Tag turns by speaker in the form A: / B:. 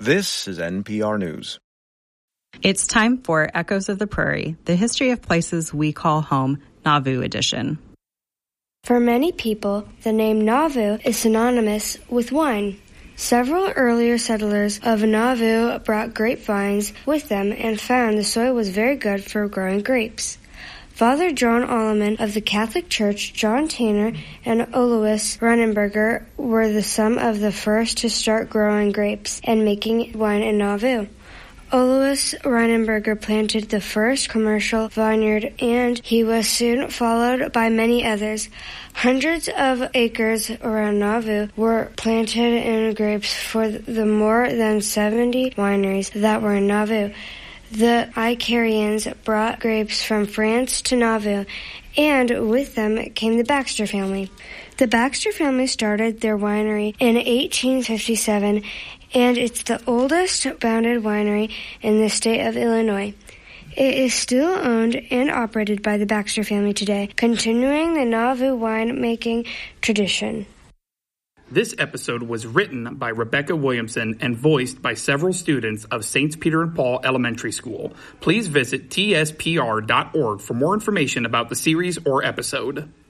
A: This is NPR News.
B: It's time for Echoes of the Prairie, the history of places we call home, Nauvoo edition.
C: For many people, the name Nauvoo is synonymous with wine. Several earlier settlers of Nauvoo brought grapevines with them and found the soil was very good for growing grapes. Father John Alleman of the Catholic Church, John Tanner, and Alois Reinenberger were some of the first to start growing grapes and making wine in Nauvoo. Alois Reinenberger planted the first commercial vineyard, and he was soon followed by many others. Hundreds of acres around Nauvoo were planted in grapes for the more than 70 wineries that were in Nauvoo. The Icarians brought grapes from France to Nauvoo, and with them came the Baxter family. The Baxter family started their winery in 1857, and it's the oldest bounded winery in the state of Illinois. It is still owned and operated by the Baxter family today, continuing the Nauvoo winemaking tradition.
D: This episode was written by Rebecca Williamson and voiced by several students of St. Peter and Paul Elementary School. Please visit tspr.org for more information about the series or episode.